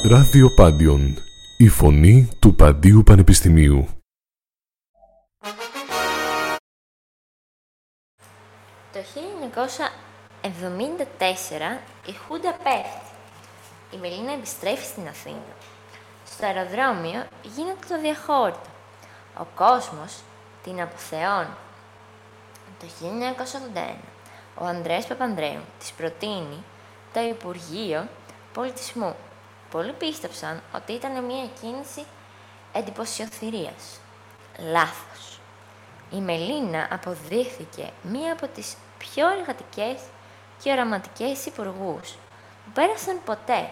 Ράδιο Πάντιον, η φωνή του Παντίου Πανεπιστημίου. Το 1974 η Χούντα πέφτει. Η Μελίνα επιστρέφει στην Αθήνα. Στο αεροδρόμιο γίνεται το διαχώρητο. Ο κόσμος την αποθεώνει. Το 1981 ο Ανδρέας Παπανδρέου της προτείνει το Υπουργείο Πολιτισμού. Πολλοί πίστεψαν ότι ήταν μια κίνηση εντυπωσιοθυρίας. Λάθος. Η Μελίνα αποδείχθηκε μία από τις πιο εργατικές και οραματικές υπουργούς που πέρασαν ποτέ.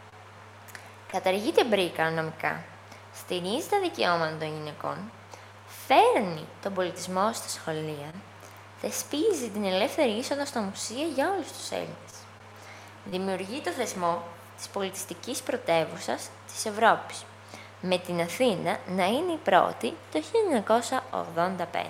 Καταργεί την μπρίκα νομικά, στηρίζει τα δικαιώματα των γυναικών, φέρνει τον πολιτισμό στα σχολεία, θεσπίζει την ελεύθερη είσοδο στα μουσεία για όλους τους Έλληνες. Δημιουργεί το θεσμό της πολιτιστικής πρωτεύουσας της Ευρώπης, με την Αθήνα να είναι η πρώτη το 1985.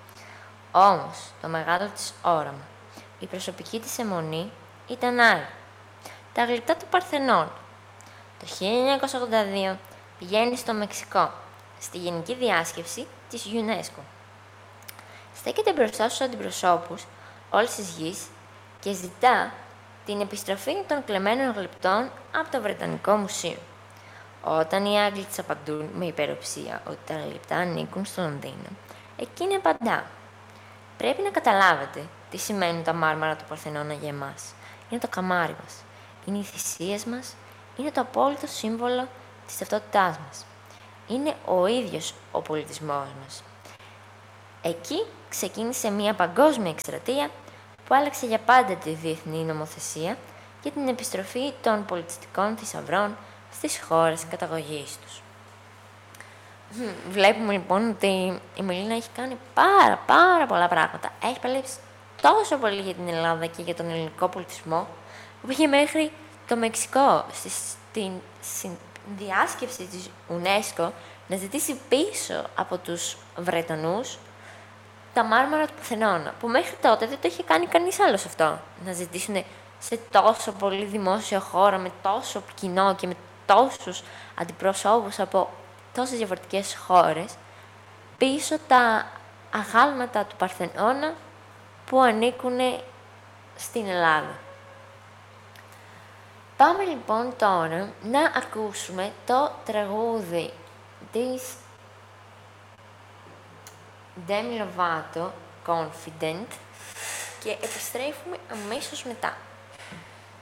Όμως, το μεγάλο της όραμα, η προσωπική της αιμονή ήταν άλλη. Τα γλυπτά του Παρθενώνα. Το 1982 πηγαίνει στο Μεξικό, στη Γενική Διάσκεψη της UNESCO. Στέκεται μπροστά στους αντιπροσώπους όλης της γης και ζητά την επιστροφή των κλεμμένων γλυπτών από το Βρετανικό Μουσείο. Όταν οι Άγγλοι της απαντούν με υπεροψία ότι τα γλυπτά ανήκουν στο Λονδίνο, εκείνη απαντά: «Πρέπει να καταλάβετε τι σημαίνουν τα μάρμαρα του Παρθενώνα για εμάς. Είναι το καμάρι μας, είναι οι θυσίες μας, είναι το απόλυτο σύμβολο της ταυτότητάς μας. Είναι ο ίδιος ο πολιτισμός μας». Εκεί ξεκίνησε μια παγκόσμια εκστρατεία που άλλαξε για πάντα τη διεθνή νομοθεσία για την επιστροφή των πολιτιστικών θησαυρών στις χώρες καταγωγής τους. Βλέπουμε λοιπόν ότι η Μελίνα έχει κάνει πάρα πολλά πράγματα. Έχει παλέψει τόσο πολύ για την Ελλάδα και για τον ελληνικό πολιτισμό, που πήγε μέχρι το Μεξικό στην διάσκεψη της UNESCO να ζητήσει πίσω από τους Βρετανούς τα μάρμαρα του Παρθενώνα, που μέχρι τότε δεν το είχε κάνει κανείς άλλος αυτό. Να ζητήσουν σε τόσο πολύ δημόσιο χώρο, με τόσο κοινό και με τόσους αντιπροσώπους από τόσες διαφορετικές χώρες, πίσω τα αγάλματα του Παρθενώνα που ανήκουν στην Ελλάδα. Πάμε λοιπόν τώρα να ακούσουμε το τραγούδι της Demi Lovato, Confident, και επιστρέφουμε αμέσως μετά.